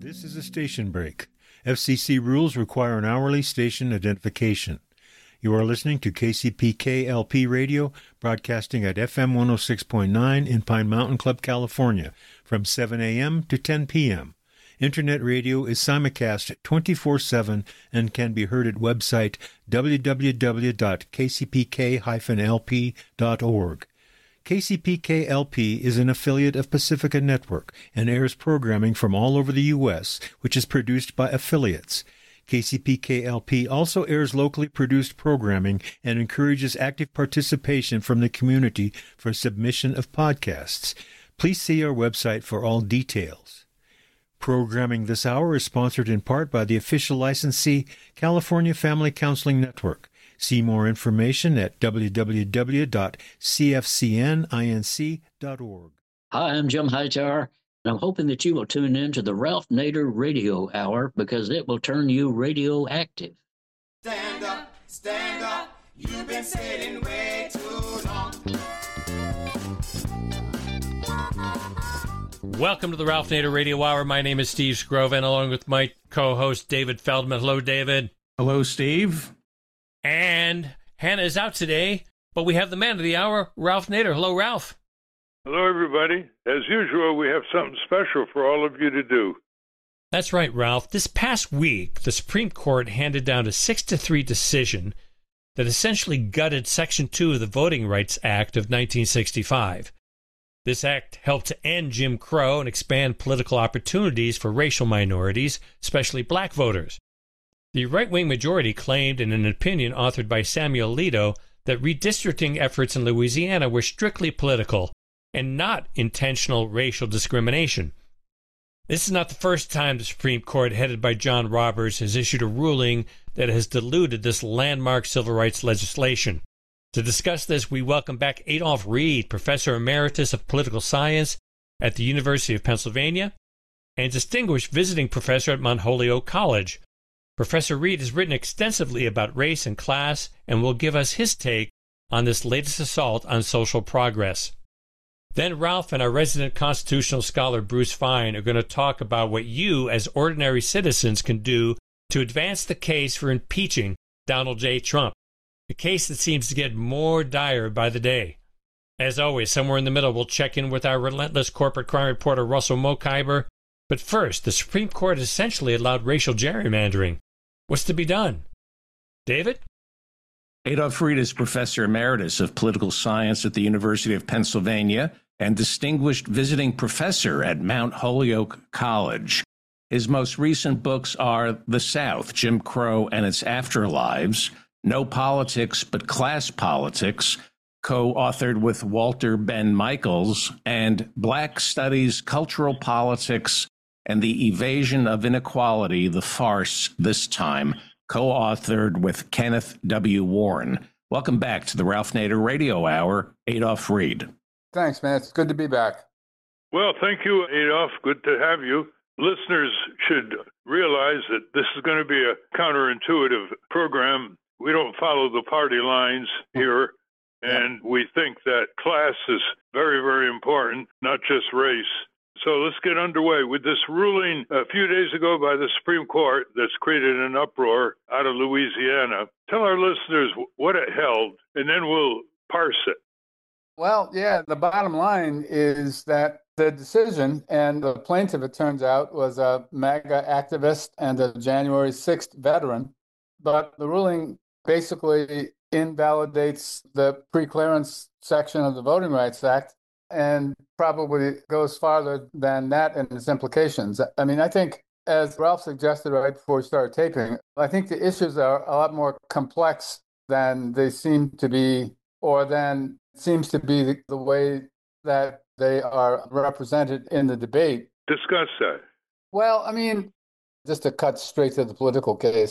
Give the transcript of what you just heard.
This is a station break. FCC rules require an hourly station identification. You are listening to KCPK LP Radio, broadcasting at FM 106.9 in Pine Mountain Club, California, from 7 a.m. to 10 p.m. Internet radio is simulcast 24/7 and can be heard at website www.kcpk-lp.org. KCPK-LP is an affiliate of Pacifica Network and airs programming from all over the U.S., which is produced by affiliates. KCPK-LP also airs locally produced programming and encourages active participation from the community for submission of podcasts. Please see our website for all details. Programming this hour is sponsored in part by the official licensee, California Family Counseling Network. See more information at www.cfcninc.org. Hi, I'm Jim Hightower, and I'm hoping that you will tune in to the Ralph Nader Radio Hour because it will turn you radioactive. Stand up, you've been sitting way too long. Welcome to the Ralph Nader Radio Hour. My name is Steve Scroven, along with my co-host David Feldman. Hello, David. Hello, Steve. And Hannah is out today, but we have the man of the hour, Ralph Nader. Hello, Ralph. Hello, everybody. As usual, we have something special for all of you to do. That's right, Ralph. This past week, the Supreme Court handed down a 6-3 decision that essentially gutted Section 2 of the Voting Rights Act of 1965. This act helped to end Jim Crow and expand political opportunities for racial minorities, especially black voters. The right-wing majority claimed in an opinion authored by Samuel Alito that redistricting efforts in Louisiana were strictly political and not intentional racial discrimination. This is not the first time the Supreme Court, headed by John Roberts, has issued a ruling that has diluted this landmark civil rights legislation. To discuss this, we welcome back Adolph Reed, Professor Emeritus of Political Science at the University of Pennsylvania and Distinguished Visiting Professor at Mount Holyoke College. Professor Reed has written extensively about race and class and will give us his take on this latest assault on social progress. Then Ralph and our resident constitutional scholar Bruce Fine are going to talk about what you as ordinary citizens can do to advance the case for impeaching Donald J. Trump, a case that seems to get more dire by the day. As always, somewhere in the middle, we'll check in with our relentless corporate crime reporter Russell Mokhiber. But first, the Supreme Court essentially allowed racial gerrymandering. What's to be done? David? Adolph Reed is Professor Emeritus of Political Science at the University of Pennsylvania and Distinguished Visiting Professor at Mount Holyoke College. His most recent books are The South, Jim Crow and Its Afterlives, No Politics But Class Politics, co-authored with Walter Ben Michaels, and Black Studies, Cultural Politics, and the Evasion of Inequality, The Farce This Time, co-authored with Kenneth W. Warren. Welcome back to the Ralph Nader Radio Hour, Adolph Reed. Thanks, man. It's good to be back. Well, thank you, Adolph. Good to have you. Listeners should realize that this is going to be a counterintuitive program. We don't follow the party lines here, and we think that class is very, very important, not just race. So let's get underway with this ruling a few days ago by the Supreme Court that's created an uproar out of Louisiana. Tell our listeners what it held, and then we'll parse it. Well, yeah, the bottom line is that the decision, and the plaintiff, it turns out, was a MAGA activist and a January 6th veteran. But the ruling basically invalidates the preclearance section of the Voting Rights Act and probably goes farther than that in its implications. I mean, I think, as Ralph suggested right before we started taping, I think the issues are a lot more complex than they seem to be, or than seems to be the way that they are represented in the debate. Discuss that. Well, I mean, just to cut straight to the political case,